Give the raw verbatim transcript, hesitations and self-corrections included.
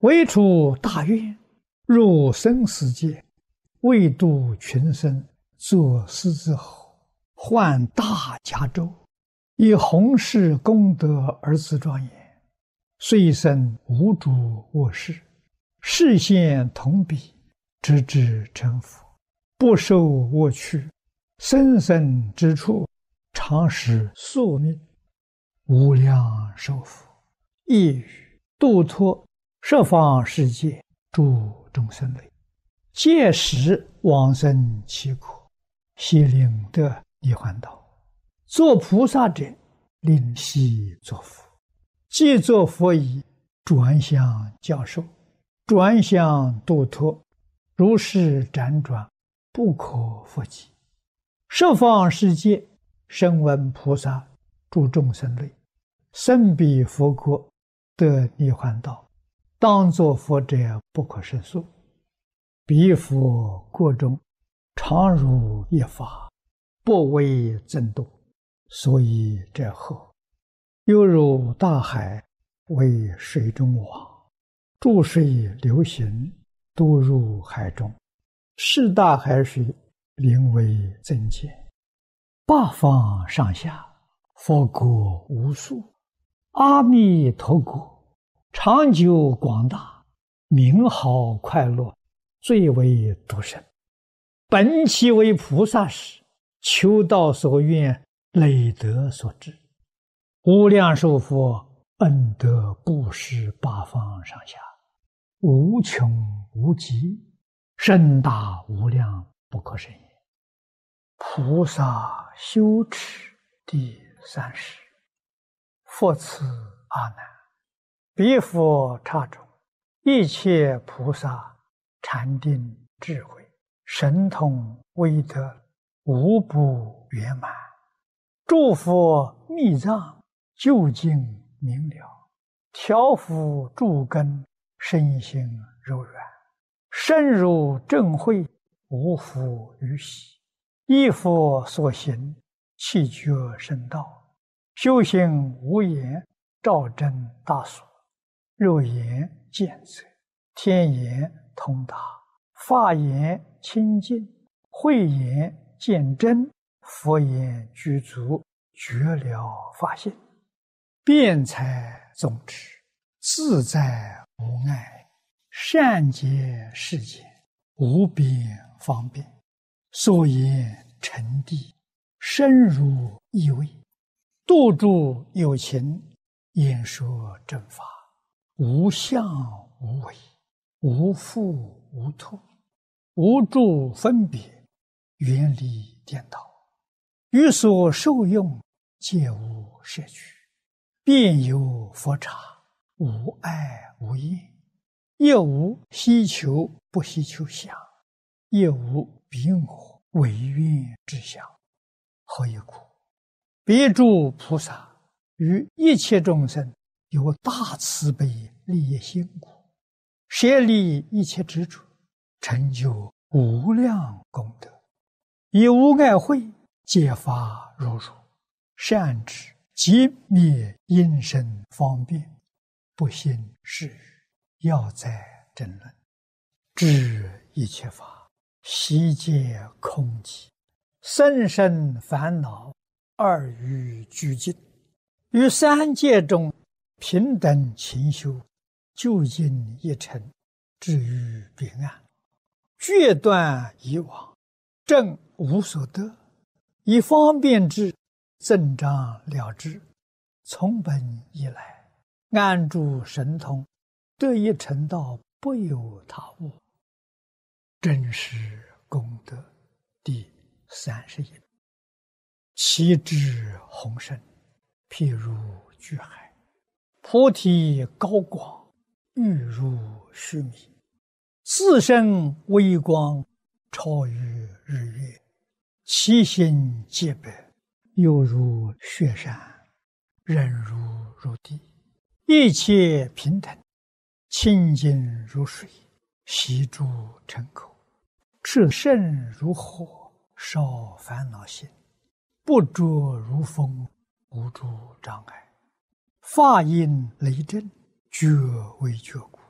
唯除大愿，入生死界，为度群生，作狮子吼，换大迦州，以弘誓功德而自庄严，遂生无主卧室，视现同彼，直至成佛，不受我趣，生生之处，常使宿命，无量寿佛，一语度脱十方世界诸众生类，届时往生其国，悉令得涅槃道。做菩萨者，令悉作佛；既作佛已，转向教授，转向度脱，如是辗转，不可复计。十方世界，声闻菩萨诸众生类，生彼佛国，得涅槃道，当作佛者不可胜数。彼佛国中，常如一法，不为增度，所以者何？犹如大海，为水中网，注水流行，都入海中，是大海水，名为增减。八方上下，佛国无数，阿弥陀国，长久广大，名好快乐，最为独生。本其为菩萨时，求道所愿，累德所致。无量寿佛恩德布施八方上下，无穷无极，甚大无量，不可胜也。菩萨修持第三十。复次阿难，彼佛刹中，一切菩萨禅定智慧神通威德，无不圆满。诸佛密藏究竟明了，调伏诸根，身心柔软，深入正慧，无复于喜。依佛所行，气觉圣道，修行无言，照真大所，肉眼见则，天眼通达，法眼清净，慧眼见真，佛眼具足，觉了法性，辩才总持，自在无碍，善解世间，无边方便，所言成谛，深入意味，度诸有情，演说正法，无相无为，无复无脱，无诸分别，远离颠倒，于所受用，皆无摄取，遍有佛刹，无碍无厌，亦无希求不希求相，亦无彼我唯愿之相。何以故？彼诸菩萨于一切众生有大慈悲利益心故，舍利一切执着，成就无量功德，以无碍慧揭发如如，善知即灭因身方便，不信是语，要在争论，知一切法悉皆空寂，生生烦恼，二欲俱尽，于三界中平等勤修，究竟一尘，至于彼岸，决断以往，正无所得，以方便之，增长了之，从本以来，安住神通，得一成道，不有他物。真实功德第三十一。其智宏深，譬如巨海，菩提高广，欲如须弥，自身微光，超于日月，其心皆白，犹如雪山，忍如如地，一切平等，清净如水，悉诸尘口，炽盛如火，烧烦恼心，不着如风，无诸障碍，法音雷震，觉为觉故，